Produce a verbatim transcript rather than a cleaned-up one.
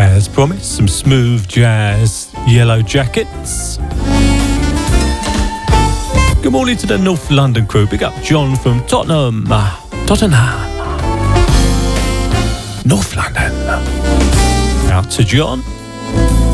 As promised, some smooth jazz, Yellow Jackets. Good morning to the North London crew. Big up John from Tottenham. Tottenham. North London. Out to John.